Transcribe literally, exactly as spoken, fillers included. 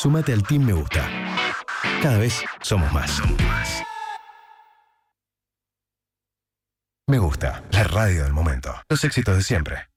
Sumate al Team Me Gusta. Cada vez somos más. Me Gusta, la radio del momento. Los éxitos de siempre.